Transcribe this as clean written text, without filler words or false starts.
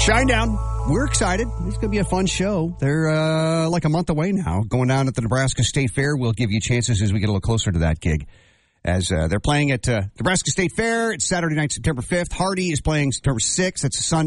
Shinedown, we're excited. It's going to be a fun show. They're like a month away now. Going down at the Nebraska State Fair. We'll give you chances as we get a little closer to that gig. As they're playing at Nebraska State Fair, it's Saturday night, September 5th. Hardy is playing September 6th. That's a Sunday.